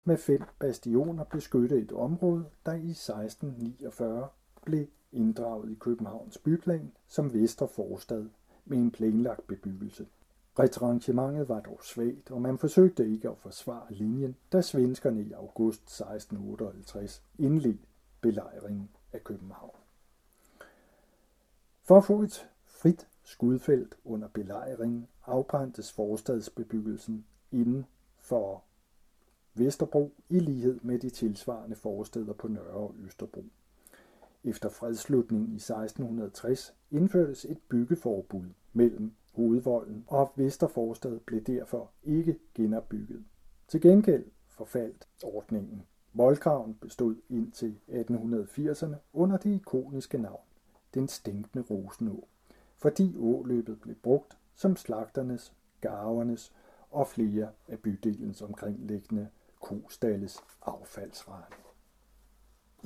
med 5 bastioner beskytte et område, der i 1649 blev inddraget i Københavns byplan som Vestre Forstad med en planlagt bebyggelse. Retrangementet var dog svagt, og man forsøgte ikke at forsvare linjen, da svenskerne i august 1658 indledte belejringen af København. For at få et frit skudfelt under belejringen afbrændtes forstadsbebyggelsen inden for Vesterbro i lighed med de tilsvarende forstæder på Nørre og Østerbro. Efter fredsslutningen i 1660 indførtes et byggeforbud mellem Hovedvolden og Vesterforstad blev derfor ikke genopbygget. Til gengæld forfaldt ordningen. Voldgraven bestod indtil 1880'erne under det ikoniske navn, den stinkende Rosenå, fordi åløbet blev brugt som slagternes, garvernes og flere af bydelens omkringliggende kostalles affaldsrende. I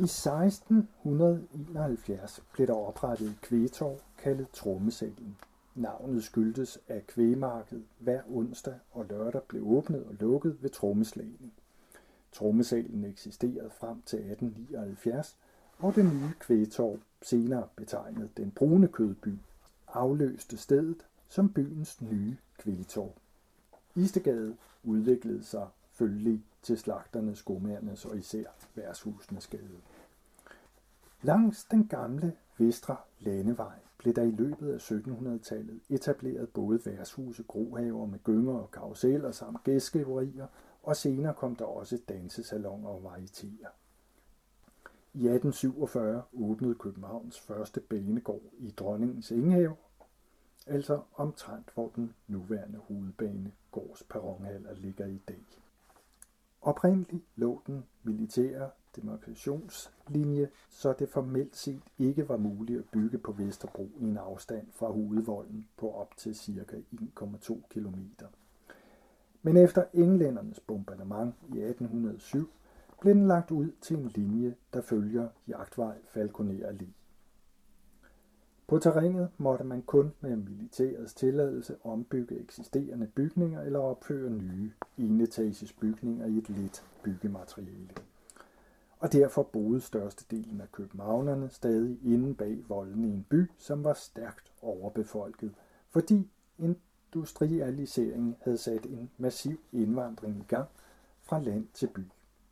1671 blev der oprettet et kvægtorv kaldet Trommesalen. Navnet skyldtes, at kvægmarkedet hver onsdag og lørdag blev åbnet og lukket ved trommeslagning. Trommesalen eksisterede frem til 1879, og det nye kvægtorv, senere betegnet den brune kødby, afløste stedet som byens nye kvægtorv. Istegade udviklede sig følgelig til slagternes, skomærernes og især værtshusenes gade. Langs den gamle Vestre Landevej blev der i løbet af 1700-tallet etableret både værtshuse, grohaver med gynger og karruseller samt gæstgiverier, og senere kom der også dansesaloner og varietéer. I 1847 åbnede Københavns første banegård i Dronningens Enghave, altså omtrent hvor den nuværende hovedbanegårds perronhaller ligger i dag. Oprindeligt lå den militære demarkationslinje, så det formelt set ikke var muligt at bygge på Vesterbro i en afstand fra Hovedvolden på op til ca. 1,2 km. Men efter englændernes bombardement i 1807 blev den lagt ud til en linje, der følger Jagtvej Falconer Allé. På terrænet måtte man kun med militærets tilladelse ombygge eksisterende bygninger eller opføre nye enetages bygninger i et let byggemateriale. Og derfor boede størstedelen af københavnerne stadig inde bag volden i en by, som var stærkt overbefolket, fordi industrialiseringen havde sat en massiv indvandring i gang fra land til by.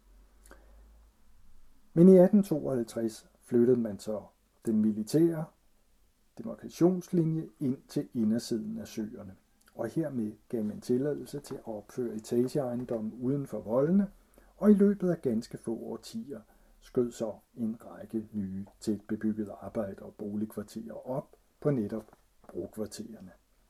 Men i 1852 flyttede man så den militære demarkationslinje ind til indersiden af søerne, og hermed gav man tilladelse til at opføre etageejendomme uden for voldene, og i løbet af ganske få årtier skød så en række nye tæt bebyggede arbejder- og boligkvarterer op på netop brokvartererne.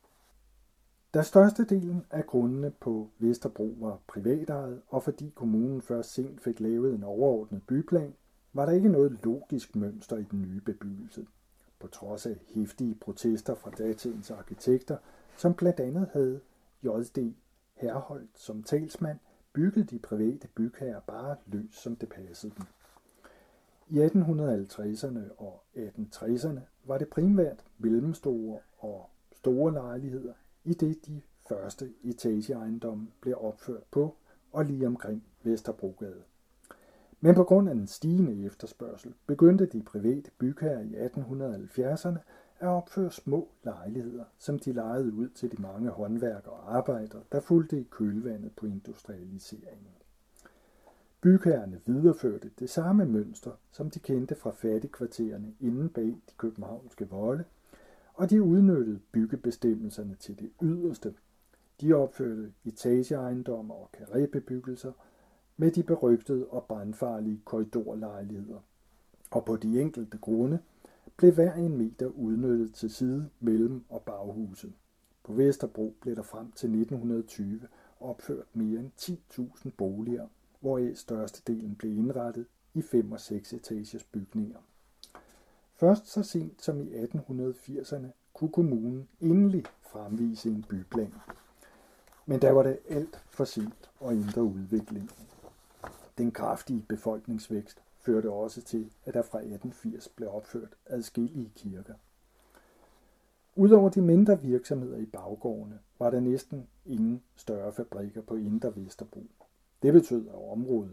Da størstedelen af grundene på Vesterbro var privatejet, og fordi kommunen først sent fik lavet en overordnet byplan, var der ikke noget logisk mønster i den nye bebyggelse. På trods af heftige protester fra datidens arkitekter, som blandt andet havde J.D. Herholdt som talsmand, byggede de private bygherrer bare løs, som det passede dem. I 1850'erne og 1860'erne var det primært mellemstore og store lejligheder, i det de første etageejendomme blev opført på og lige omkring Vesterbrogade. Men på grund af den stigende efterspørgsel begyndte de private bygherrer i 1870'erne at opføre små lejligheder, som de lejede ud til de mange håndværkere og arbejdere, der fulgte i kølvandet på industrialiseringen. Bygherrerne videreførte det samme mønster, som de kendte fra fattigkvartererne inde bag de københavnske volde, og de udnyttede byggebestemmelserne til det yderste. De opførte etageejendomme og karrébebyggelser med de berygtede og brandfarlige korridorlejligheder. Og på de enkelte grunde blev hver en meter udnyttet til side, mellem og baghuset. På Vesterbro blev der frem til 1920 opført mere end 10.000 boliger, hvoraf størstedelen blev indrettet i 5- og 6-etagers bygninger. Først så sent som i 1880'erne kunne kommunen endelig fremvise en byplan. Men der var det alt for sent at ændre udviklingen. Den kraftige befolkningsvækst førte også til, at der fra 1880 blev opført adskillige kirker. Udover de mindre virksomheder i baggårdene, var der næsten ingen større fabrikker på Indre Vesterbro. Det betød, at området